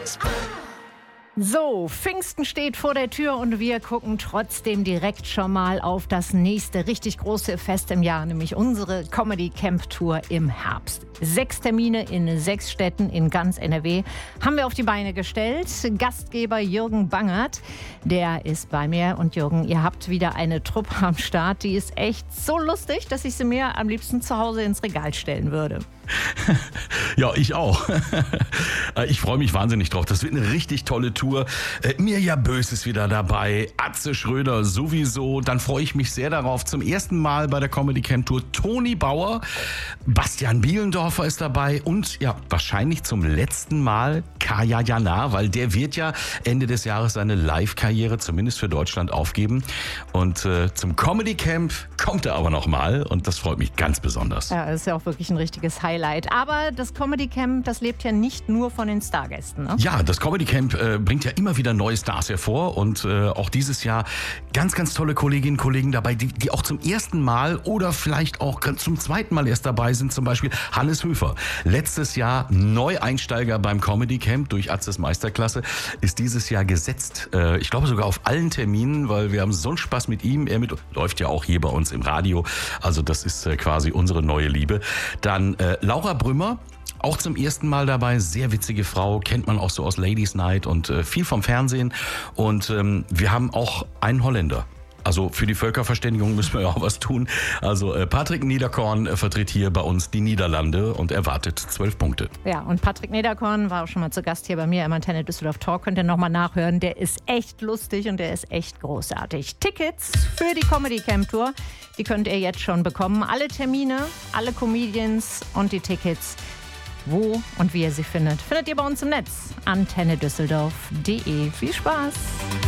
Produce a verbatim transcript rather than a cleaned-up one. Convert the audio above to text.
So, Pfingsten steht vor der Tür und wir gucken trotzdem direkt schon mal auf das nächste richtig große Fest im Jahr, nämlich unsere Comedy Camp Tour im Herbst. Sechs Termine in sechs Städten in ganz N R W haben wir auf die Beine gestellt. Gastgeber Jürgen Bangert, der ist bei mir. Und Jürgen, ihr habt wieder eine Truppe am Start, die ist echt so lustig, dass ich sie mir am liebsten zu Hause ins Regal stellen würde. Ja, ich auch. Ich freue mich wahnsinnig drauf. Das wird eine richtig tolle Tour. Mirja Bös ist wieder dabei, Atze Schröder sowieso. Dann freue ich mich sehr darauf. Zum ersten Mal bei der Comedy Camp Tour Toni Bauer, Bastian Bielendorfer ist dabei und ja, wahrscheinlich zum letzten Mal Kaya Jana, weil der wird ja Ende des Jahres seine Live-Karriere zumindest für Deutschland aufgeben. Und äh, zum Comedy Camp kommt er aber noch mal und das freut mich ganz besonders. Ja, das ist ja auch wirklich ein richtiges Highlight. Aber das Comedy Camp, das lebt ja nicht nur von den Stargästen, ne? Ja, das Comedy Camp äh, bringt ja immer wieder neue Stars hervor und äh, auch dieses Jahr ganz, ganz tolle Kolleginnen und Kollegen dabei, die, die auch zum ersten Mal oder vielleicht auch zum zweiten Mal erst dabei sind, zum Beispiel Hannes Höfer. Letztes Jahr Neueinsteiger beim Comedy Camp durch Atzes Meisterklasse, ist dieses Jahr gesetzt. Äh, ich glaube sogar auf allen Terminen, weil wir haben so einen Spaß mit ihm. Er mit, läuft ja auch hier bei uns im Radio, also das ist äh, quasi unsere neue Liebe. Dann äh, Laura Brümmer, auch zum ersten Mal dabei, sehr witzige Frau, kennt man auch so aus Ladies Night und äh, viel vom Fernsehen. Und ähm, wir haben auch einen Holländer. Also für die Völkerverständigung müssen wir ja auch was tun. Also äh, Patrick Niederkorn äh, vertritt hier bei uns die Niederlande und erwartet zwölf Punkte. Ja, und Patrick Niederkorn war auch schon mal zu Gast hier bei mir im Antenne Düsseldorf Talk. Könnt ihr nochmal nachhören. Der ist echt lustig und der ist echt großartig. Tickets für die Comedy Camp Tour, die könnt ihr jetzt schon bekommen. Alle Termine, alle Comedians und die Tickets, wo und wie ihr sie findet, findet ihr bei uns im Netz. antenne düsseldorf punkt de. Viel Spaß!